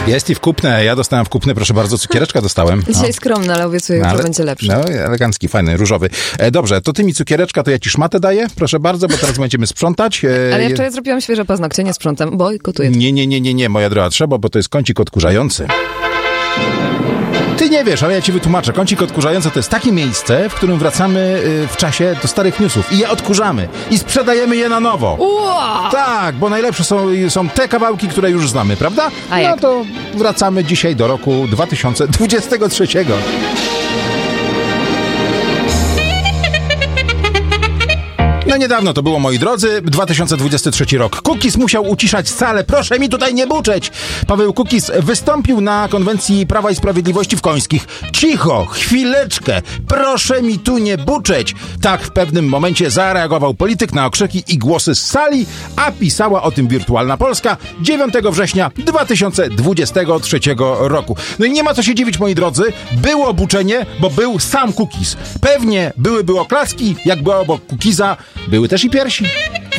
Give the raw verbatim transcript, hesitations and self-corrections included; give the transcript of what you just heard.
Jest i w kupne. Ja dostałem w kupne, proszę bardzo, cukiereczka dostałem. Dzisiaj No. skromny, ale obiecuję, że ale, będzie lepszy. No, elegancki, fajny, różowy. E, dobrze, to ty mi cukiereczka, to ja ci szmatę daję, proszę bardzo, bo teraz będziemy sprzątać. E, Ale ja wczoraj zrobiłam świeże paznokcie, nie sprzątam, bo kotuję. Nie, nie, nie, nie, nie, moja droga, trzeba, bo to jest kącik odkurzający. Ty nie wiesz, ale ja ci wytłumaczę. Kącik odkurzający to jest takie miejsce, w którym wracamy w czasie do starych newsów i je odkurzamy i sprzedajemy je na nowo. Ua! Tak, bo najlepsze są, są te kawałki, które już znamy, prawda? A no jak? to wracamy dzisiaj do roku dwa tysiące dwudziestego trzeciego. No niedawno to było, moi drodzy, dwa tysiące dwudziesty trzeci rok. Kukiz musiał uciszać salę. Proszę mi tutaj nie buczeć. Paweł Kukiz wystąpił na konwencji Prawa i Sprawiedliwości w Końskich. Cicho, chwileczkę, proszę mi tu nie buczeć. Tak w pewnym momencie zareagował polityk na okrzyki i głosy z sali, a pisała o tym Wirtualna Polska dziewiątego września dwa tysiące dwudziestego trzeciego roku. No i nie ma co się dziwić, moi drodzy. Było buczenie, bo był sam Kukiz. Pewnie byłyby oklaski, jak była obok Kukiza. Były też i piersi.